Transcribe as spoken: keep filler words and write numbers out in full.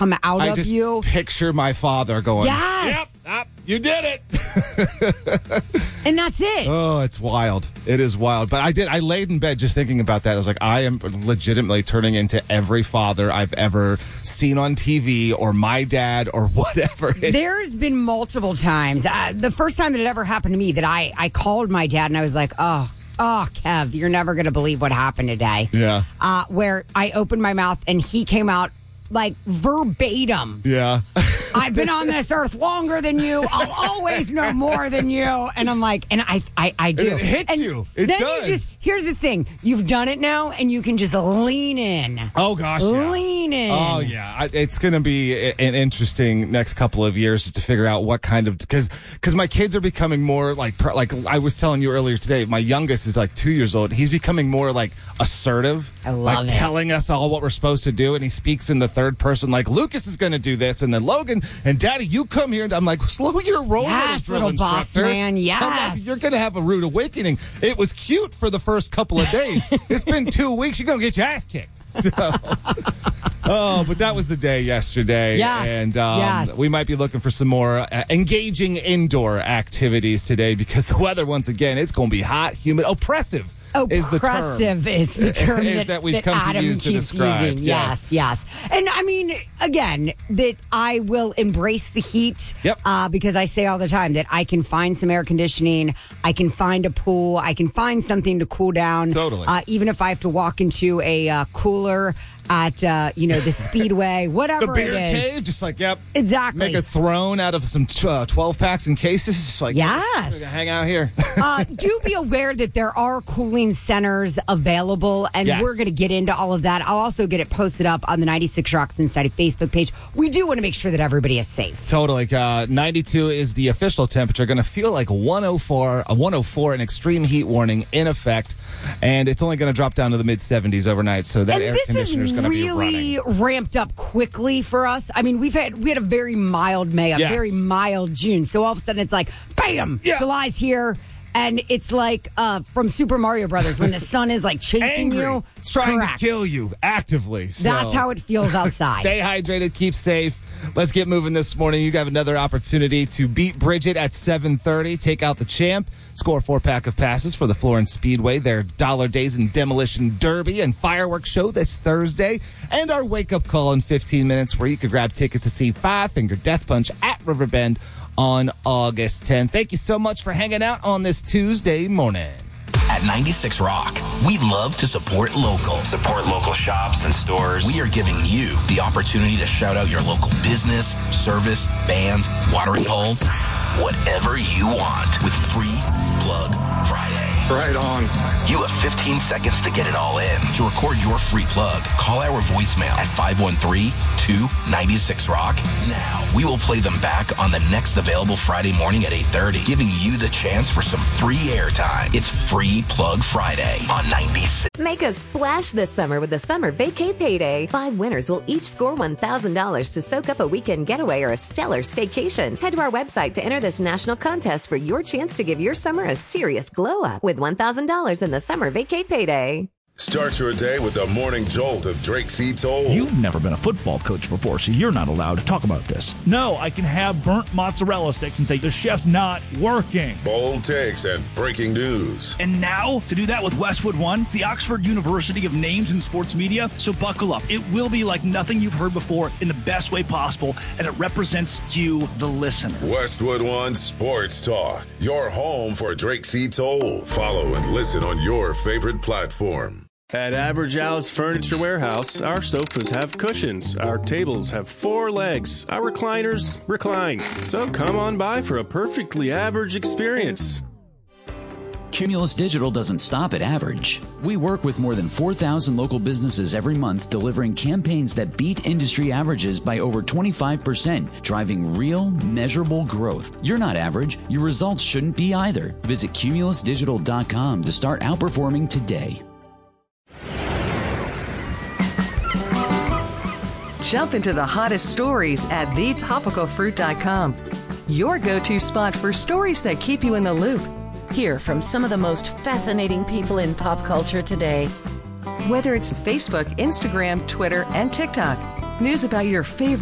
come out I of just you. picture my father going, Yes. Yep, up, you did it. And that's it. Oh, it's wild. It is wild. But I did. I laid in bed just thinking about that. I was like, I am legitimately turning into every father I've ever seen on T V or my dad or whatever. It's- There's been multiple times. Uh, the first time that it ever happened to me that I, I called my dad and I was like, oh, oh, Kev, you're never going to believe what happened today. Yeah. Uh, where I opened my mouth and he came out like verbatim. Yeah. I've been on this earth longer than you. I'll always know more than you. And I'm like, and I, I, I do. And it hits and you. It then does. you just, here's the thing. You've done it now and you can just lean in. Oh, gosh. Yeah. Lean in. Oh, yeah. I, it's going to be a- an interesting next couple of years to figure out what kind of, because because my kids are becoming more like, per- like I was telling you earlier today, my youngest is like two years old. He's becoming more like assertive. I love like it. telling us all what we're supposed to do. And he speaks in the third person, like Lucas is going to do this. And then Logan and Daddy, you come here. And I'm like, slow your roll, Yes, drill little boss instructor. man, yes. I'm like, you're going to have a rude awakening. It was cute for the first couple of days. It's been two weeks. You're going to get your ass kicked. So, oh, but that was the day yesterday. Yes, And um, yes. we might be looking for some more uh, engaging indoor activities today because the weather, once again, it's going to be hot, humid, oppressive. Is the term. Oppressive is the term Is that, that we've that come to Adam use to keeps describe. using. Yes, yes. And I mean, again, that I will embrace the heat. Yep. Uh, because I say all the time that I can find some air conditioning, I can find a pool, I can find something to cool down. Totally. Uh, even if I have to walk into a uh, cooler at uh, you know the Speedway, whatever The beer it is. cave, just like, yep. Exactly. Make a throne out of some uh, twelve packs and cases. Just like, Yes. we're gonna hang out here. uh, do be aware that there are cooling centers available, and Yes. we're going to get into all of that. I'll also get it posted up on the ninety-six Rock Cincinnati Facebook page. We do want to make sure that everybody is safe. Totally. Uh, ninety-two is the official temperature. Going to feel like one oh four, a one oh four, an extreme heat warning in effect. And it's only going to drop down to the mid seventies overnight. So that And air this conditioner is is going to be really running. ramped up quickly for us. I mean, we've had we had a very mild May, a Yes. very mild June. So all of a sudden it's like, bam, Yeah. July's here. And it's like uh, from Super Mario Brothers when the sun is like chasing Angry. you. It's trying Correct. to kill you actively. So. That's how it feels outside. Stay hydrated, keep safe. Let's get moving this morning. You have another opportunity to beat Bridget at seven thirty. Take out the champ. Score a four-pack of passes for the Florence Speedway, their Dollar Days and Demolition Derby and Fireworks Show this Thursday, and our wake-up call in fifteen minutes where you could grab tickets to see Five Finger Death Punch at Riverbend on August tenth. Thank you so much for hanging out on this Tuesday morning. At ninety-six Rock, we love to support local. Support local shops and stores. We are giving you the opportunity to shout out your local business, service, band, watering hole, whatever you want with Free Plug Friday. Right on. You have fifteen seconds to get it all in. To record your free plug, call our voicemail at five one three, two nine six, rock. Now, we will play them back on the next available Friday morning at eight thirty, giving you the chance for some free airtime. It's Free Plug Friday on ninety-six. Make a splash this summer with the Summer Vacay Payday. Five winners will each score one thousand dollars to soak up a weekend getaway or a stellar staycation. Head to our website to enter this national contest for your chance to give your summer a serious glow up with one thousand dollars in the Summer Vacay Payday. Start your day with the morning jolt of Drake C. Toll. You've never been a football coach before, so you're not allowed to talk about this. No, I can have burnt mozzarella sticks and say the chef's not working. Bold takes and breaking news. And now, to do that with Westwood One, the Oxford University of Names in Sports Media, so buckle up. It will be like nothing you've heard before in the best way possible, and it represents you, the listener. Westwood One Sports Talk, your home for Drake C. Toll. Follow and listen on your favorite platform. At Average Al's Furniture Warehouse, our sofas have cushions, our tables have four legs, our recliners recline. So come on by for a perfectly average experience. Cumulus Digital doesn't stop at average. We work with more than four thousand local businesses every month, delivering campaigns that beat industry averages by over twenty-five percent, driving real, measurable growth. You're not average. Your results shouldn't be either. Visit cumulus digital dot com to start outperforming today. Jump into the hottest stories at the topical fruit dot com. Your go-to spot for stories that keep you in the loop. Hear from some of the most fascinating people in pop culture today. Whether it's Facebook, Instagram, Twitter, and TikTok, news about your favorite